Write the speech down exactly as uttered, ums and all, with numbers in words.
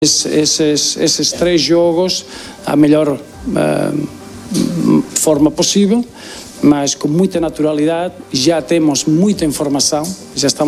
Esses, esses três jogos a melhor uh, forma possível, mas com muita naturalidade. Já temos muita informação, já estamos